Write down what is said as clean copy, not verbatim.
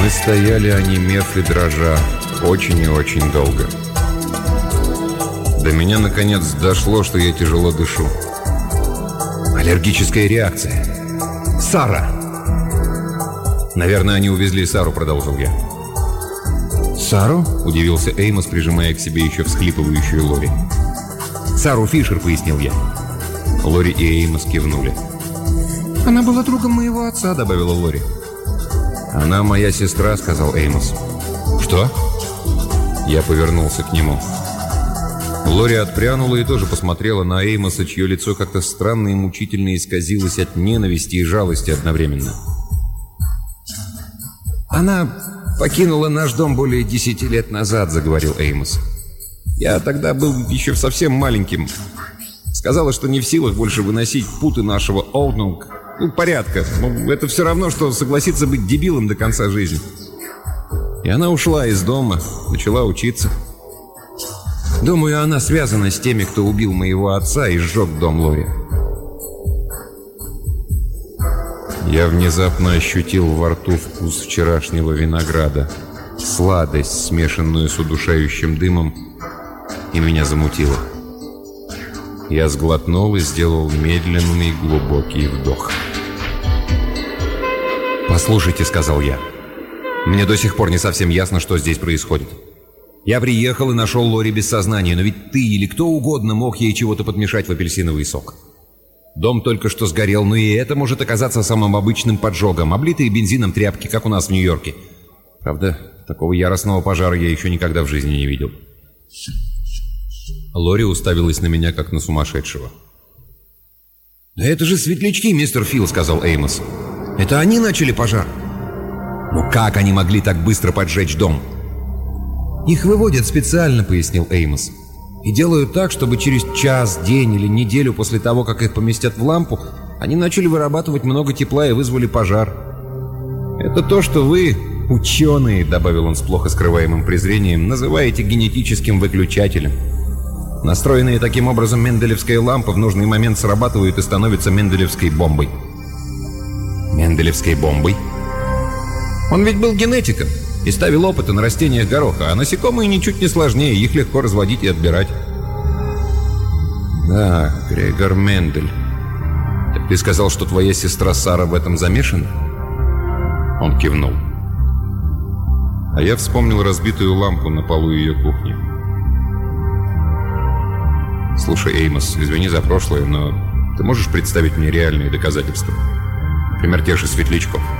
стояли, онемев и дрожа, очень и очень долго. До меня, наконец, дошло, что я тяжело дышу. Аллергическая реакция. Сара! Наверное, они увезли Сару, продолжил я. Сару? Удивился Эймос, прижимая к себе еще всхлипывающую Лори. Сару Фишер, пояснил я. Лори и Эймос кивнули. Она была другом моего отца, добавила Лори. Она моя сестра, сказал Эймос. Что? Я повернулся к нему. Лори отпрянула и тоже посмотрела на Эймоса, чье лицо как-то странно и мучительно исказилось от ненависти и жалости одновременно. «Она покинула наш дом более 10 лет назад», — заговорил Эймос. «Я тогда был еще совсем маленьким. Сказала, что не в силах больше выносить путы нашего Олднунг. Порядка. Это все равно, что согласиться быть дебилом до конца жизни». И она ушла из дома, начала учиться. Думаю, она связана с теми, кто убил моего отца и сжег дом Лори. Я внезапно ощутил во рту вкус вчерашнего винограда, сладость, смешанную с удушающим дымом, и меня замутило. Я сглотнул и сделал медленный глубокий вдох. «Послушайте», — сказал я, — «мне до сих пор не совсем ясно, что здесь происходит. Я приехал и нашел Лори без сознания, но ведь ты или кто угодно мог ей чего-то подмешать в апельсиновый сок. Дом только что сгорел, но и это может оказаться самым обычным поджогом, облитые бензином тряпки, как у нас в Нью-Йорке. Правда, такого яростного пожара я еще никогда в жизни не видел». Лори уставилась на меня, как на сумасшедшего. «Да это же светлячки, мистер Фил», — сказал Эймос. «Это они начали пожар?» «Ну как они могли так быстро поджечь дом?» «Их выводят специально», — пояснил Эймос. «И делают так, чтобы через час, день или неделю после того, как их поместят в лампу, они начали вырабатывать много тепла и вызвали пожар. Это то, что вы, ученые», — добавил он с плохо скрываемым презрением, «называете генетическим выключателем. Настроенные таким образом менделевская лампа в нужный момент срабатывает и становится менделевской бомбой». «Менделевской бомбой?» «Он ведь был генетиком и ставил опыты на растениях гороха, а насекомые ничуть не сложнее, их легко разводить и отбирать». «Да, Грегор Мендель. Так ты сказал, что твоя сестра Сара в этом замешана?» Он кивнул. А я вспомнил разбитую лампу на полу ее кухни. «Слушай, Эймос, извини за прошлое, но ты можешь представить мне реальные доказательства? Например, тех же светлячков?»